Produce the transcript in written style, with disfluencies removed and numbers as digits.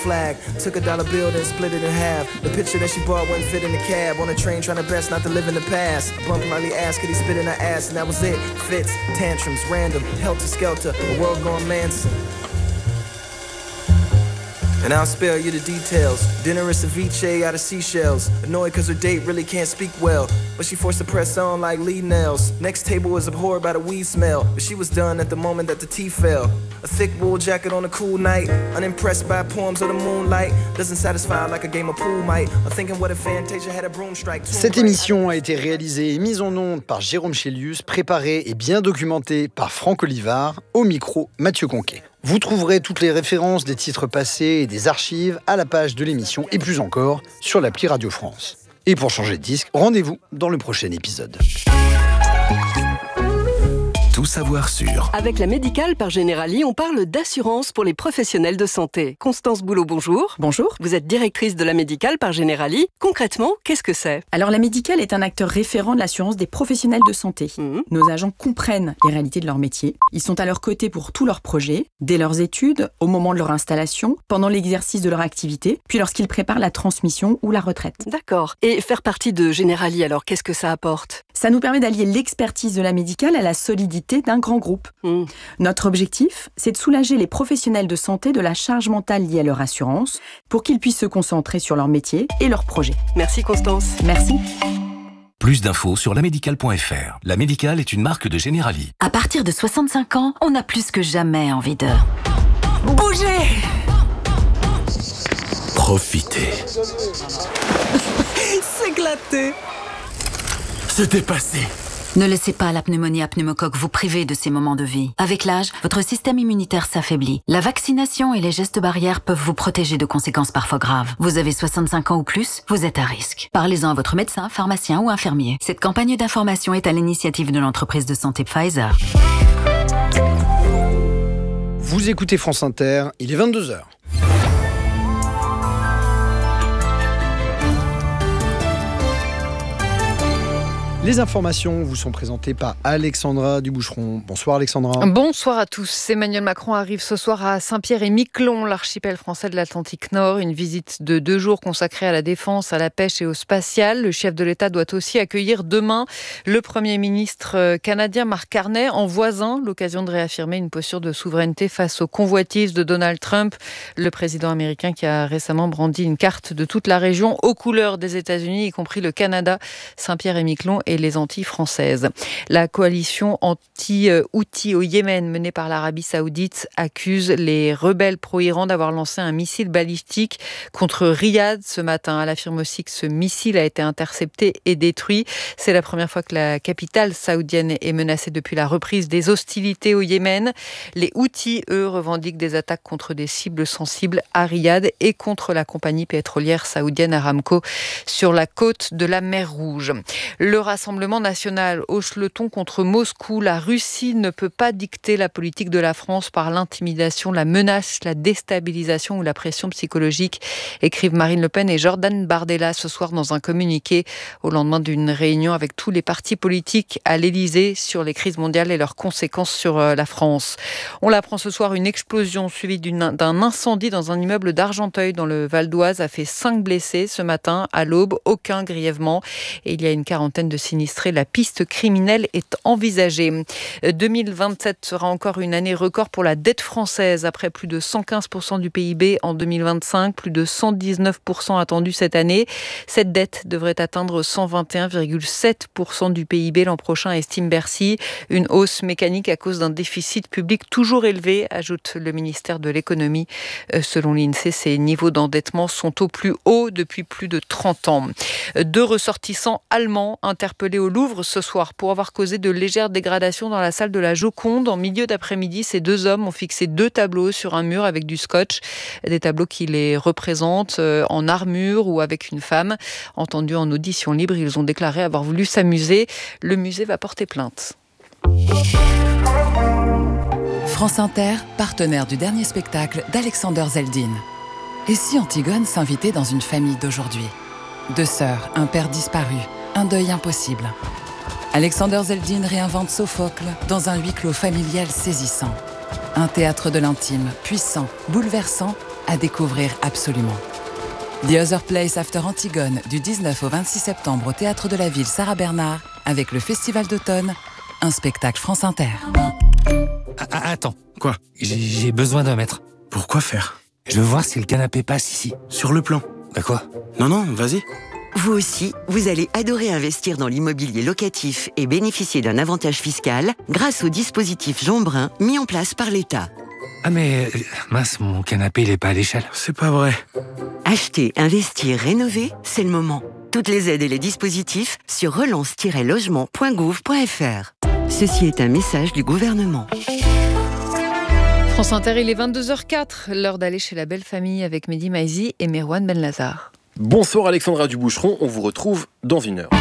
flag. Took a dollar bill, then split it in half. The picture that she bought wouldn't fit in the cab. On a train, trying her best not to live in the past. A bum politely asked, could he spit in her ass? And that was it. Fits, tantrums, random, helter-skelter, a world gone Manson. And I'll spare you the details. Dinner is ceviche out of seashells. Annoyed cause her date really can't speak well, but she forced to press on like Lee nails. Next table was abhorred by the weed smell, but she was done at the moment that the tea fell. A thick wool jacket on a cool night, unimpressed by poems of the moonlight. Doesn't satisfy like a game of pool might. I'm thinking what if Fantasia had a broom strike. Cette émission a été réalisée et mise en onde par Jérôme Chélius, préparée et bien documentée par Franck Olivard, au micro Mathieu Conquet. Vous trouverez toutes les références des titres passés et des archives à la page de l'émission et plus encore sur l'appli Radio France. Et pour changer de disque, rendez-vous dans le prochain épisode. Tout savoir sur. Avec la Médicale par Generali, on parle d'assurance pour les professionnels de santé. Constance Boulot, bonjour. Bonjour. Vous êtes directrice de la Médicale par Generali. Concrètement, qu'est-ce que c'est ? Alors la Médicale est un acteur référent de l'assurance des professionnels de santé. Nos agents comprennent les réalités de leur métier. Ils sont à leur côté pour tous leurs projets, dès leurs études, au moment de leur installation, pendant l'exercice de leur activité, puis lorsqu'ils préparent la transmission ou la retraite. D'accord. Et faire partie de Generali, alors, qu'est-ce que ça apporte ? Ça nous permet d'allier l'expertise de la Médicale à la solidité d'un grand groupe. Notre objectif, c'est de soulager les professionnels de santé de la charge mentale liée à leur assurance pour qu'ils puissent se concentrer sur leur métier et leurs projets. Merci Constance. Merci. Plus d'infos sur lamédicale.fr. La Médicale est une marque de Generali. À partir de 65 ans, on a plus que jamais envie de bouger. Profitez. S'éclater. Se dépasser. Ne laissez pas la pneumonie à pneumocoque vous priver de ces moments de vie. Avec l'âge, votre système immunitaire s'affaiblit. La vaccination et les gestes barrières peuvent vous protéger de conséquences parfois graves. Vous avez 65 ans ou plus, vous êtes à risque. Parlez-en à votre médecin, pharmacien ou infirmier. Cette campagne d'information est à l'initiative de l'entreprise de santé Pfizer. Vous écoutez France Inter, il est 22h. Les informations vous sont présentées par Alexandra Duboucheron. Bonsoir Alexandra. Bonsoir à tous. Emmanuel Macron arrive ce soir à Saint-Pierre-et-Miquelon, l'archipel français de l'Atlantique Nord. Une visite de 2 jours consacrée à la défense, à la pêche et au spatial. Le chef de l'État doit aussi accueillir demain le Premier ministre canadien Mark Carney en voisin. L'occasion de réaffirmer une posture de souveraineté face aux convoitises de Donald Trump, le président américain qui a récemment brandi une carte de toute la région aux couleurs des États-Unis, y compris le Canada, Saint-Pierre-et-Miquelon et les Antilles françaises. La coalition anti-Houthi au Yémen menée par l'Arabie Saoudite accuse les rebelles pro-Iran d'avoir lancé un missile balistique contre Riyad ce matin. Elle affirme aussi que ce missile a été intercepté et détruit. C'est la première fois que la capitale saoudienne est menacée depuis la reprise des hostilités au Yémen. Les Houthis, eux, revendiquent des attaques contre des cibles sensibles à Riyad et contre la compagnie pétrolière saoudienne Aramco sur la côte de la mer Rouge. Le Rassemblement national hausse le ton contre Moscou. La Russie ne peut pas dicter la politique de la France par l'intimidation, la menace, la déstabilisation ou la pression psychologique, écrivent Marine Le Pen et Jordan Bardella ce soir dans un communiqué au lendemain d'une réunion avec tous les partis politiques à l'Élysée sur les crises mondiales et leurs conséquences sur la France. On l'apprend ce soir, une explosion suivie d'un incendie dans un immeuble d'Argenteuil dans le Val d'Oise a fait 5 blessés ce matin à l'aube, aucun grièvement. Et il y a une quarantaine de sinistrés. La piste criminelle est envisagée. 2027 sera encore une année record pour la dette française. Après plus de 115% du PIB en 2025, plus de 119% attendu cette année. Cette dette devrait atteindre 121,7% du PIB l'an prochain, estime Bercy. Une hausse mécanique à cause d'un déficit public toujours élevé, ajoute le ministère de l'économie. Selon l'INSEE, ces niveaux d'endettement sont au plus haut depuis plus de 30 ans. 2 ressortissants allemands interpellés au Louvre ce soir pour avoir causé de légères dégradations dans la salle de la Joconde. En milieu d'après-midi, ces 2 hommes ont fixé 2 tableaux sur un mur avec du scotch. Des tableaux qui les représentent en armure ou avec une femme. Entendus en audition libre, ils ont déclaré avoir voulu s'amuser. Le musée va porter plainte. France Inter, partenaire du dernier spectacle d'Alexander Zeldin. Et si Antigone s'invitait dans une famille d'aujourd'hui ? 2 sœurs, un père disparu, un deuil impossible. Alexander Zeldin réinvente Sophocle dans un huis clos familial saisissant. Un théâtre de l'intime, puissant, bouleversant, à découvrir absolument. The Other Place After Antigone, du 19 au 26 septembre au Théâtre de la Ville Sarah Bernard, avec le Festival d'automne, un spectacle France Inter. Attends. Quoi ? J'ai besoin d'un mètre. Pourquoi faire ? Je veux voir si le canapé passe ici. Sur le plan. Bah quoi ? Non, vas-y. Vous aussi, vous allez adorer investir dans l'immobilier locatif et bénéficier d'un avantage fiscal grâce au dispositif Jean Brun mis en place par l'État. Ah mais, mince, mon canapé, il est pas à l'échelle. C'est pas vrai. Acheter, investir, rénover, c'est le moment. Toutes les aides et les dispositifs sur relance-logement.gouv.fr. Ceci est un message du gouvernement. France Inter, il est 22h04, l'heure d'aller chez la belle famille avec Mehdi Maizi et Merwan Benlazar. Bonsoir Alexandra Duboucheron, on vous retrouve dans une heure.